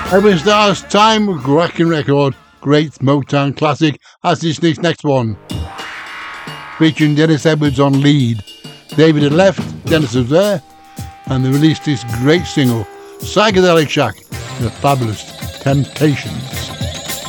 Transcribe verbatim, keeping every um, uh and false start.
Edwin Starr's time wrecking record, great Motown classic, as this next one. Featuring Dennis Edwards on lead. David had left, Dennis was there, and they released this great single, Psychedelic Shack, The Fabulous Temptations.